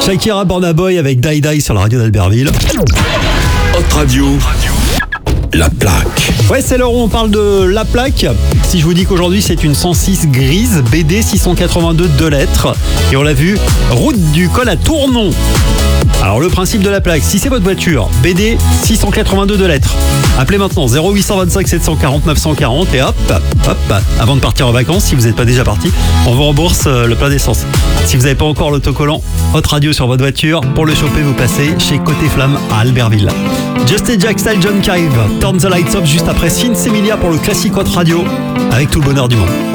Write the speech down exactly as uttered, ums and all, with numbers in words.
Shakira, Burna Boy avec Die Die sur la radio d'Albertville. Hot Radio, la plaque. Ouais, c'est l'heure où on parle de la plaque. Si je vous dis qu'aujourd'hui c'est une cent six grise B D six cent quatre-vingt-deux deux lettres. Et on l'a vu, route du col à Tournon. Alors le principe de la plaque, si c'est votre voiture, B D six cent quatre-vingt-deux deux lettres. Appelez maintenant zéro huit cent vingt-cinq sept cent quarante neuf cent quarante et hop, hop, avant de partir en vacances, si vous n'êtes pas déjà parti, on vous rembourse le plein d'essence. Si vous n'avez pas encore l'autocollant Hot Radio sur votre voiture, pour le choper, vous passez chez Côté Flamme à Albertville. Just a Jack Style John Cave, Turn the Lights Up juste après Sinsemilia pour le classique Hot Radio, avec tout le bonheur du monde.